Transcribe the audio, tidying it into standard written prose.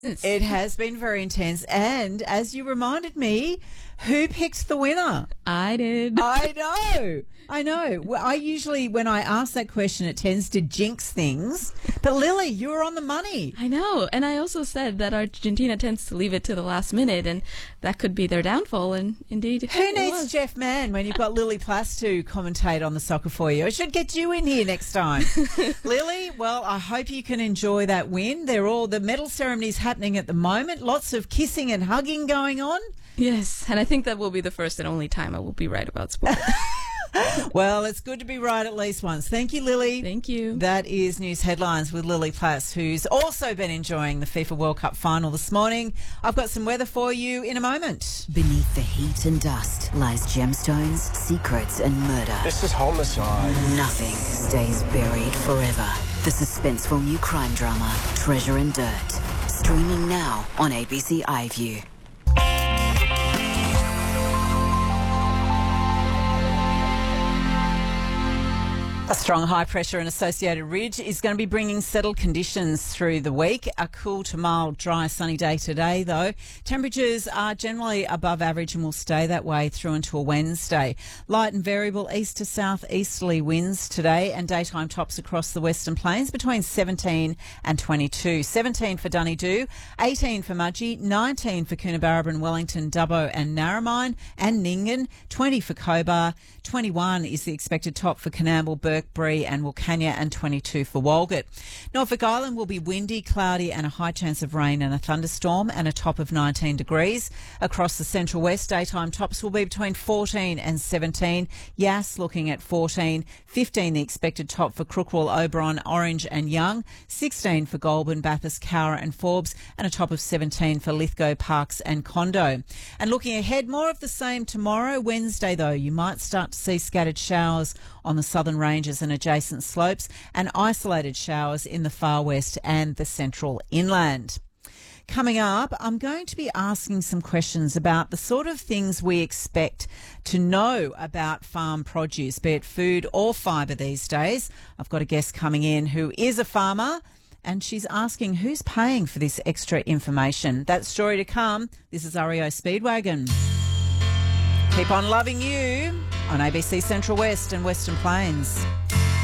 It has been very intense. And as you reminded me, who picked the winner? I did. I know. Well, I usually, when I ask that question, it tends to jinx things. But Lily, you were on the money. I know. And I also said that Argentina tends to leave it to the last minute, and that could be their downfall. And indeed, Who needs Jeff Mann when you've got Lily Plass to commentate on the soccer for you? I should get you in here next time. Lily, well, I hope you can enjoy that win. The medal ceremony's happening at the moment. Lots of kissing and hugging going on. Yes, and I think that will be the first and only time I will be right about sport. Well, it's good to be right at least once. Thank you, Lily. Thank you. That is News Headlines with Lily Plass, who's also been enjoying the FIFA World Cup final this morning. I've got some weather for you in a moment. Beneath the heat and dust lies gemstones, secrets and murder. This is homicide. Nothing stays buried forever. The suspenseful new crime drama, Treasure and Dirt. Streaming now on ABC iView. A strong high pressure and associated ridge is going to be bringing settled conditions through the week. A cool to mild, dry, sunny day today, though. Temperatures are generally above average and will stay that way through until Wednesday. Light and variable east to south easterly winds today, and daytime tops across the Western Plains between 17 and 22. 17 for Dunedoo, 18 for Mudgee, 19 for Coonabarabran, Wellington, Dubbo and Narromine and Nyngan, 20 for Cobar, 21 is the expected top for Coonamble, Burke, Bree and Wilcannia, and 22 for Walgett. Norfolk Island will be windy, cloudy and a high chance of rain and a thunderstorm, and a top of 19 degrees. Across the central west, daytime tops will be between 14 and 17. Yass looking at 14, 15 the expected top for Crookwell, Oberon, Orange and Young, 16 for Goulburn, Bathurst, Cowra and Forbes, and a top of 17 for Lithgow, Parkes and Condo. And looking ahead, more of the same tomorrow. Wednesday, though, you might start to see scattered showers on the southern ranges and adjacent slopes, and isolated showers in the far west and the central inland. Coming up, I'm going to be asking some questions about the sort of things we expect to know about farm produce, be it food or fibre these days. I've got a guest coming in who is a farmer, and she's asking who's paying for this extra information. That story to come. This is REO Speedwagon. Keep on loving you on ABC Central West and Western Plains.